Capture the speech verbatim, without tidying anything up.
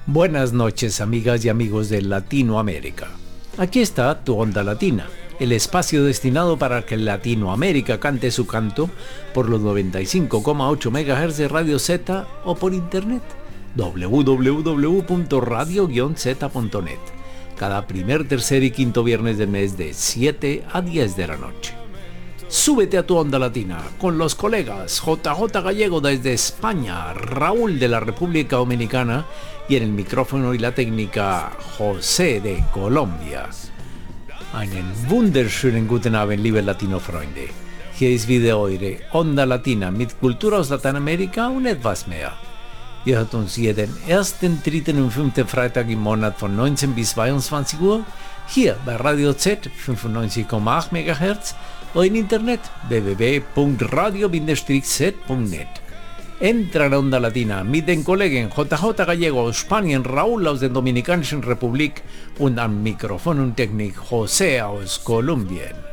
Buenas noches, amigas y amigos de Latinoamérica. Aquí está tu Onda Latina, el espacio destinado para que Latinoamérica cante su canto por los noventa y cinco coma ocho megahertz de Radio Z o por internet doble u doble u doble u punto radio guion zeta punto net, cada primer, tercer y quinto viernes del mes de siete a diez de la noche. Súbete a tu Onda Latina con los colegas J J Gallego desde España, Raúl de la República Dominicana y en el micrófono y la técnica José de Colombia. Einen wunderschönen guten Abend, liebe Latino-Freunde. Hier ist wieder eure Onda Latina mit Kultur aus Lateinamerika und etwas mehr. Ihr hört uns jeden ersten, dritten und fünften Freitag im Monat von neunzehn bis zweiundzwanzig Uhr hier bei Radio Z fünfundneunzig Komma acht Megahertz o en internet w w w punto radio z punto net. Entra en Onda Latina mit den Kollegen J J Gallego aus Spanien, Raúl aus der Dominikanischen Republik und am Mikrofon und Technik José aus Kolumbien.